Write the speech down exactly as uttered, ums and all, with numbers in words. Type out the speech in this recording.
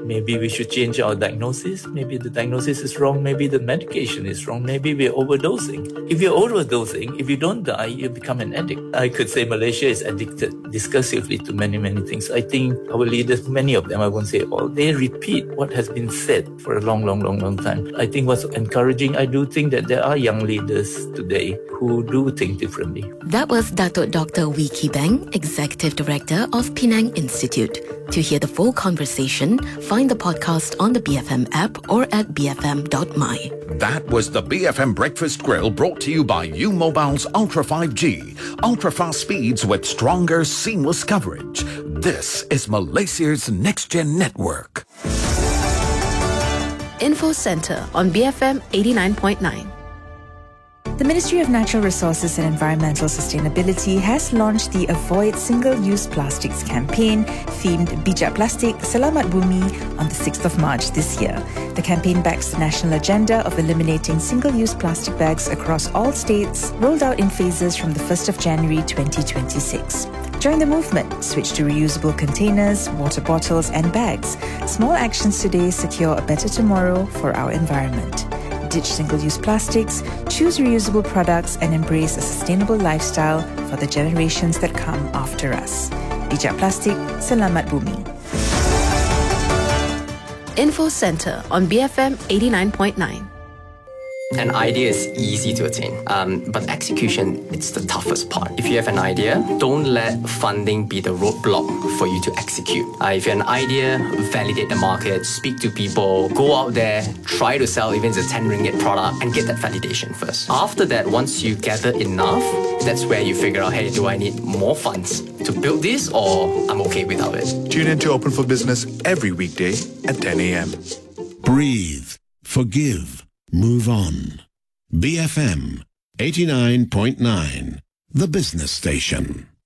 maybe we should change our diagnosis. Maybe the diagnosis is wrong. Maybe the medication is wrong. Maybe we're overdosing. If you're overdosing, if you don't die, you become an addict. I could say Malaysia is addicted discursively to many, many things. I think our leaders, many of them, I won't say all, they repeat what has been said for a long, long, long, long time. I think what's encouraging, I do think that there are young leaders today who do think differently. That was Datuk Doctor Wee Kee Beng, Executive Director of Penang Institute. To hear the full conversation, find the podcast on the B F M app or at b f m dot m y. That was the B F M Breakfast Grill, brought to you by U Mobile's Ultra five G. Ultra fast speeds with stronger, seamless coverage. This is Malaysia's Next Gen Network. Info Centre on B F M eighty-nine point nine. The Ministry of Natural Resources and Environmental Sustainability has launched the Avoid Single-Use Plastics campaign themed Bijak Plastik Selamat Bumi on the sixth of March this year. The campaign backs the national agenda of eliminating single-use plastic bags across all states, rolled out in phases from the first of January twenty twenty-six. Join the movement. Switch to reusable containers, water bottles and bags. Small actions today secure a better tomorrow for our environment. Ditch single-use plastics, choose reusable products and embrace a sustainable lifestyle for the generations that come after us. Bijak Plastik, Selamat Bumi. Info Centre on B F M eighty-nine point nine. An idea is easy to attain, um, but execution, it's the toughest part. If you have an idea, don't let funding be the roadblock for you to execute. Uh, if you have an idea, validate the market, speak to people, go out there, try to sell even a ten ringgit product and get that validation first. After that, once you gather enough, that's where you figure out, hey, do I need more funds to build this or I'm okay without it? Tune in to Open for Business every weekday at ten a.m. Breathe, forgive, move on. B F M eighty-nine point nine, the business station.